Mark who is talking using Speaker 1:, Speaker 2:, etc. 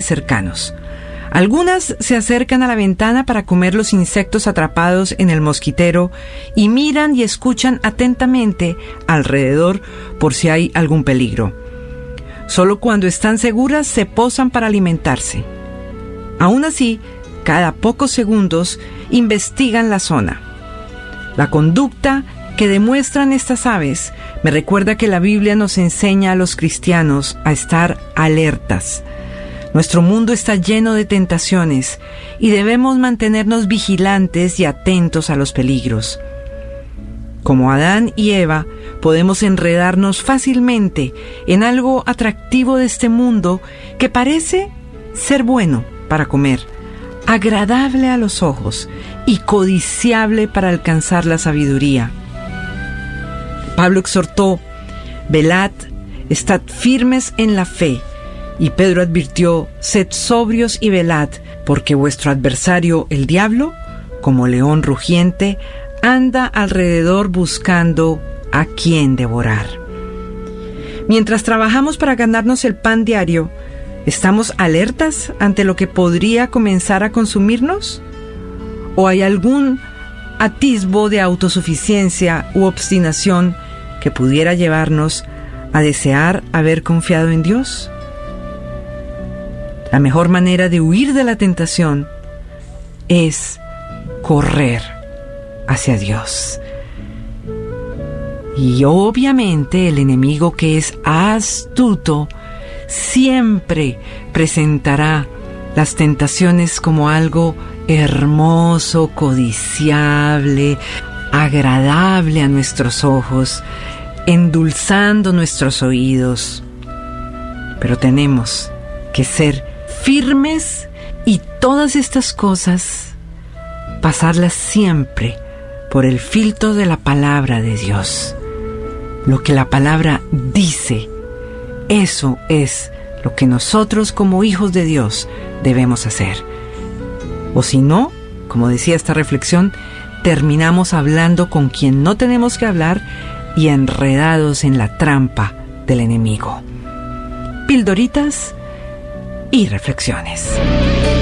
Speaker 1: cercanos. Algunas se acercan a la ventana para comer los insectos atrapados en el mosquitero y miran y escuchan atentamente alrededor por si hay algún peligro. Solo cuando están seguras se posan para alimentarse. Aún así, cada pocos segundos investigan la zona. La conducta que demuestran estas aves me recuerda que la Biblia nos enseña a los cristianos a estar alertas. Nuestro mundo está lleno de tentaciones y debemos mantenernos vigilantes y atentos a los peligros. Como Adán y Eva, podemos enredarnos fácilmente en algo atractivo de este mundo que parece ser bueno para comer, agradable a los ojos y codiciable para alcanzar la sabiduría. Pablo exhortó: velad, estad firmes en la fe. Y Pedro advirtió: sed sobrios y velad, porque vuestro adversario, el diablo, como león rugiente, anda alrededor buscando a quien devorar. Mientras trabajamos para ganarnos el pan diario, ¿estamos alertas ante lo que podría comenzar a consumirnos? ¿O hay algún atisbo de autosuficiencia u obstinación que pudiera llevarnos a desear haber confiado en Dios? La mejor manera de huir de la tentación es correr hacia Dios. Y obviamente el enemigo, que es astuto, siempre presentará las tentaciones como algo hermoso, codiciable, agradable a nuestros ojos, endulzando nuestros oídos. Pero tenemos que ser firmes y todas estas cosas pasarlas siempre por el filtro de la palabra de Dios. Lo que la palabra dice, eso es lo que nosotros como hijos de Dios debemos hacer. O si no, como decía esta reflexión, terminamos hablando con quien no tenemos que hablar y enredados en la trampa del enemigo. Pildoritas y reflexiones.